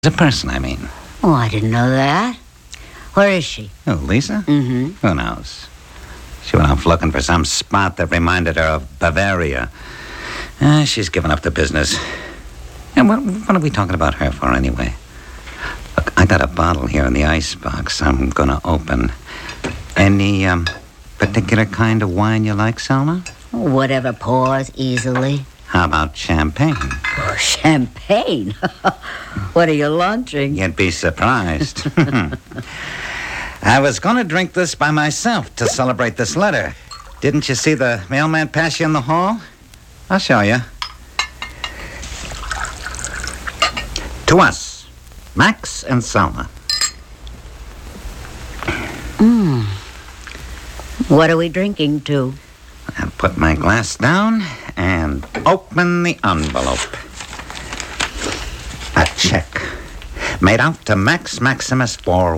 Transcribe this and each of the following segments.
A person, I mean. Oh, I didn't know that. Where is she? Oh, Lisa? Mm-hmm. Who knows? She went off looking for some spot that reminded her of Bavaria. She's given up the business. And what are we talking about her for, anyway? Look, I got a bottle here in the icebox I'm going to open. Any particular kind of wine you like, Selma? Whatever pours easily. How about champagne? Oh, champagne? What are you launching? You'd be surprised. I was going to drink this by myself to celebrate this letter. Didn't you see the mailman pass you in the hall? I'll show you. To us, Max and Selma. What are we drinking to? I'll put my glass down and open the envelope. A check made out to Max Maximus for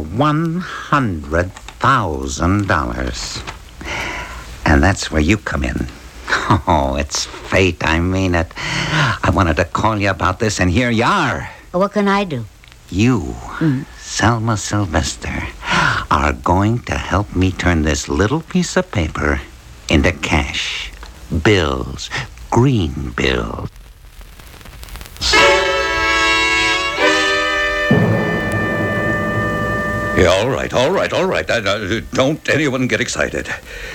$100,000. And that's where you come in. Oh, it's fate, I mean it. I wanted to call you about this, and here you are. What can I do? You, Selma Sylvester, are going to help me turn this little piece of paper into cash. Bills. Green bills. Yeah, all right. Don't anyone get excited.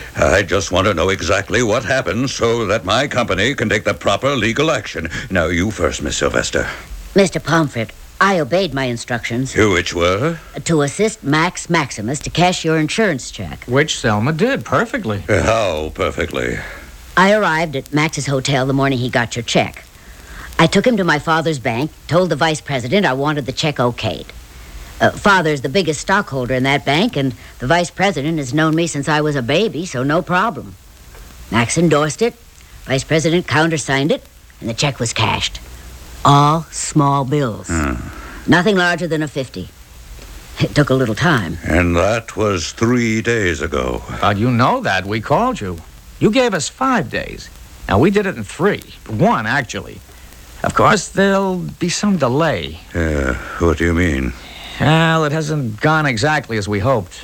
I just want to know exactly what happened so that my company can take the proper legal action. Now, you first, Miss Sylvester. Mr. Pomfret, I obeyed my instructions Which were? to assist Max Maximus to cash your insurance check. Which Selma did perfectly. How perfectly? I arrived at Max's hotel the morning he got your check. I took him to my father's bank, told the vice president I wanted the check okayed. Father's the biggest stockholder in that bank, and the vice president has known me since I was a baby, so no problem. Max endorsed it, vice president countersigned it, and the check was cashed. All small bills. Nothing larger than a 50. It took a little time. And that was 3 days ago. You know that. We called you. You gave us 5 days. Now, we did it in 3. 1, actually. Of course, there'll be some delay. What do you mean? Well, it hasn't gone exactly as we hoped.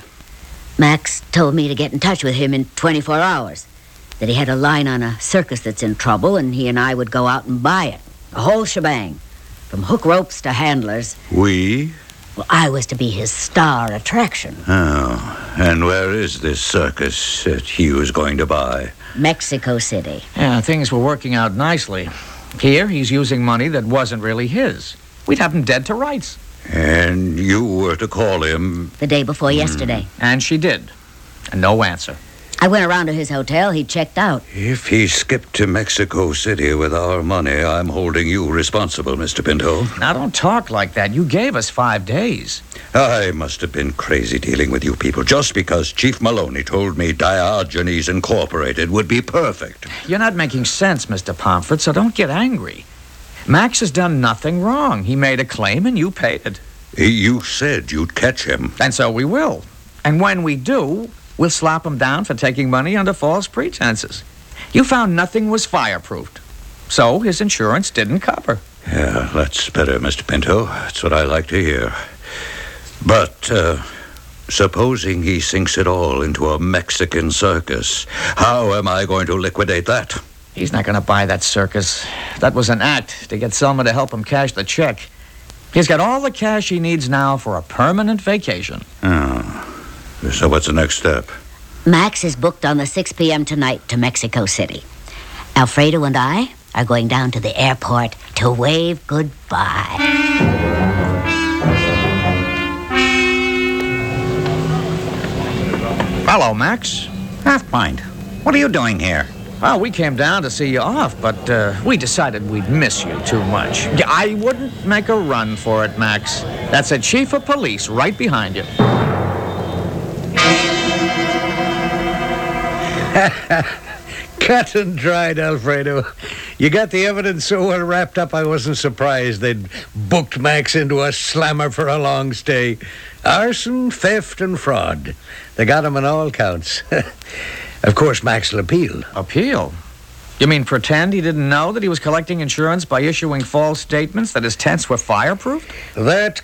Max told me to get in touch with him in 24 hours. That he had a line on a circus that's in trouble, and he and I would go out and buy it. The whole shebang. From hook ropes to handlers. We? Well, I was to be his star attraction. Oh, and where is this circus that he was going to buy? Mexico City. Yeah, things were working out nicely. Here, he's using money that wasn't really his. We'd have him dead to rights. And you were to call him? The day before yesterday. And she did. And no answer. I went around to his hotel. He checked out. If he skipped to Mexico City with our money, I'm holding you responsible, Mr. Pinto. Now, don't talk like that. You gave us 5 days. I must have been crazy dealing with you people just because Chief Maloney told me Diogenes Incorporated would be perfect. You're not making sense, Mr. Pomfret, so don't get angry. Max has done nothing wrong. He made a claim and you paid it. You said you'd catch him. And so we will. And when we do, we'll slap him down for taking money under false pretenses. You found nothing was fireproofed. So his insurance didn't cover. Yeah, that's better, Mr. Pinto. That's what I like to hear. But, supposing he sinks it all into a Mexican circus, how am I going to liquidate that? He's not going to buy that circus. That was an act to get Selma to help him cash the check. He's got all the cash he needs now for a permanent vacation. Oh. So what's the next step? Max is booked on the 6 p.m. tonight to Mexico City. Alfredo and I are going down to the airport to wave goodbye. Hello, Max. Half-pint. What are you doing here? Well, we came down to see you off, but we decided we'd miss you too much. I wouldn't make a run for it, Max. That's a chief of police right behind you. Cut and dried, Alfredo. You got the evidence so well wrapped up, I wasn't surprised they'd booked Max into a slammer for a long stay. Arson, theft, and fraud. They got him on all counts. Of course, Max will appeal. Appeal? You mean pretend he didn't know that he was collecting insurance by issuing false statements that his tents were fireproof? That